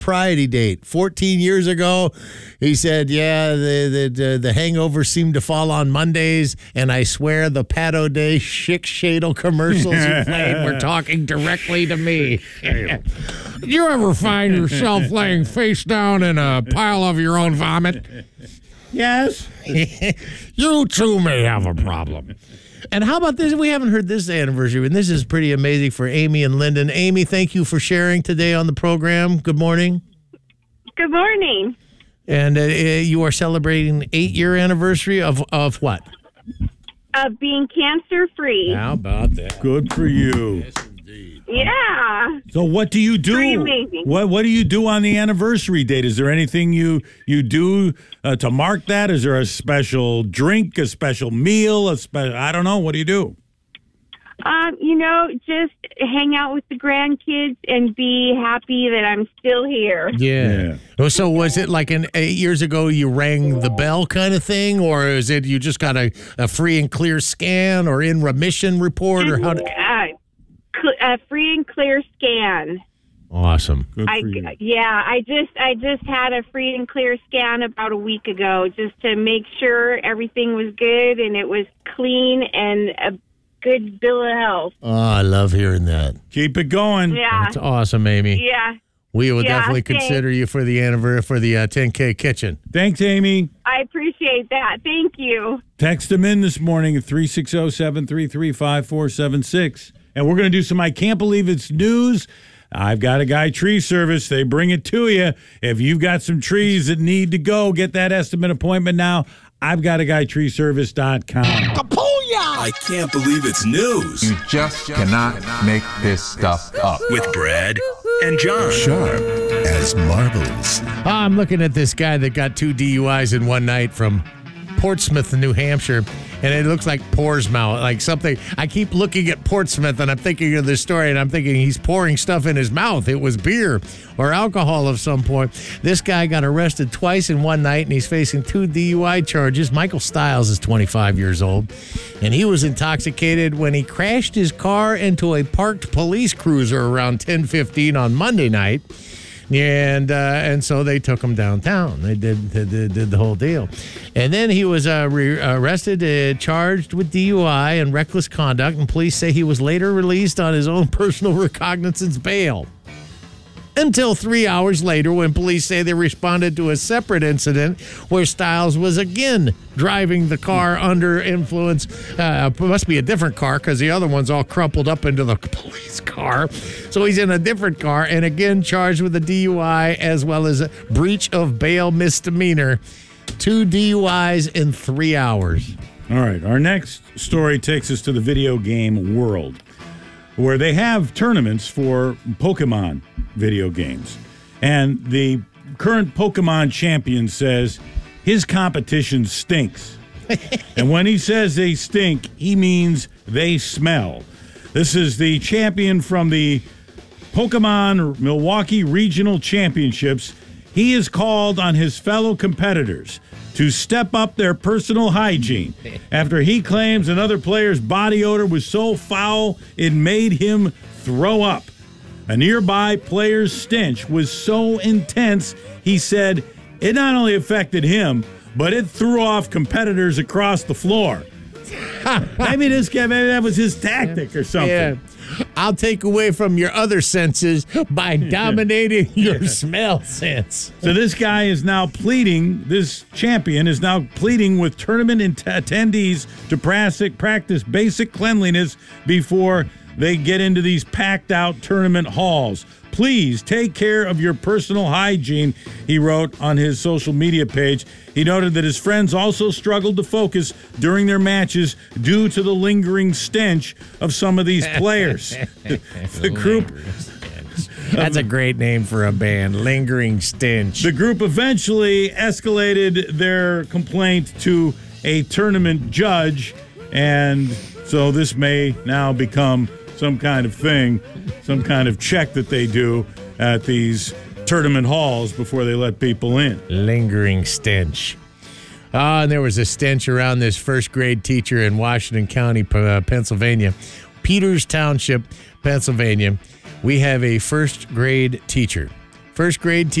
sobriety date. 14 years ago, he said, yeah, the hangover seemed to fall on Mondays, and I swear the Pat O'Day Schick Shadle commercials you played were talking directly to me. You ever find yourself laying face down in a pile of your own vomit? Yes. You too may have a problem. And how about this? We haven't heard this anniversary, and this is pretty amazing for Amy and Lyndon. Amy, thank you for sharing today on the program. Good morning. Good morning. And you are celebrating 8-year anniversary of what? Of being cancer-free. How about that? Good for you. Yes, indeed. Yeah. So what do you do? Pretty amazing. What do you do on the anniversary date? Is there anything you do to mark that? Is there a special drink, a special meal, I don't know. What do you do? Just hang out with the grandkids and be happy that I'm still here. Yeah. So was it like 8 years ago you rang the bell kind of thing, or is it you just got a free and clear scan or in remission report, or how? A free and clear scan. Awesome. Good for you. I just had a free and clear scan about a week ago just to make sure everything was good and it was clean and a good bill of health. Oh, I love hearing that. Keep it going. Yeah. That's awesome, Amy. Yeah. We will definitely thanks. consider you for the anniversary for the 10K kitchen. Thanks, Amy. I appreciate that. Thank you. Text them in this morning at 360-733-5476. And we're going to do some I Can't Believe It's News. I've got a guy tree service. They bring it to you. If you've got some trees that need to go, get that estimate appointment now. I've got a guy treeservice.com. I can't believe it's news. You just cannot make this stuff up. With Brad and John. Sharp as marbles. I'm looking at this guy that got 2 DUIs in one night from Portsmouth, New Hampshire, and it looks like Portsmouth, like something. I keep looking at Portsmouth, and I'm thinking of this story, and I'm thinking he's pouring stuff in his mouth. It was beer or alcohol of some point. This guy got arrested twice in one night, and he's facing 2 DUI charges. Michael Stiles is 25 years old, and he was intoxicated when he crashed his car into a parked police cruiser around 10:15 on Monday night. And so they took him downtown. They did the whole deal. And then he was arrested, charged with DUI and reckless conduct, and police say he was later released on his own personal recognizance bail. Until 3 hours later, when police say they responded to a separate incident where Stiles was again driving the car under influence. It must be a different car because the other one's all crumpled up into the police car. So he's in a different car and again charged with a DUI as well as a breach of bail misdemeanor. 2 DUIs in 3 hours. All right. Our next story takes us to the video game world, where they have tournaments for Pokemon video games. And the current Pokemon champion says his competition stinks. And when he says they stink, he means they smell. This is the champion from the Pokemon Milwaukee Regional Championships. He has called on his fellow competitors to step up their personal hygiene after he claims another player's body odor was so foul it made him throw up. A nearby player's stench was so intense, he said, it not only affected him, but it threw off competitors across the floor. Maybe that was his tactic or something. Yeah. I'll take away from your other senses by dominating your smell sense. So this guy is now pleading, this champion is now pleading with tournament attendees to practice basic cleanliness before they get into these packed out tournament halls. Please take care of your personal hygiene, he wrote on his social media page. He noted that his friends also struggled to focus during their matches due to the lingering stench of some of these players. The group... That's a great name for a band, Lingering Stench. The group eventually escalated their complaint to a tournament judge, and so this may now become some kind of thing, some kind of check that they do at these tournament halls before they let people in. Lingering stench. And there was a stench around this first grade teacher in Washington County, Pennsylvania. Peters Township, Pennsylvania. We have a first grade teacher first grade